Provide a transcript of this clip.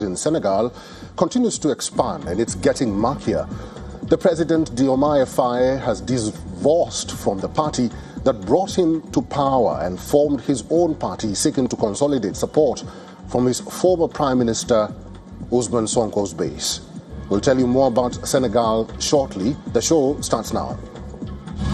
in Senegal continues to expand and it's getting murkier. The president, Diomaye Faye, has divorced from the party that brought him to power and formed his own party seeking to consolidate support from his former Prime Minister, Ousmane Sonko's base. We'll tell you more about Senegal shortly. The show starts now.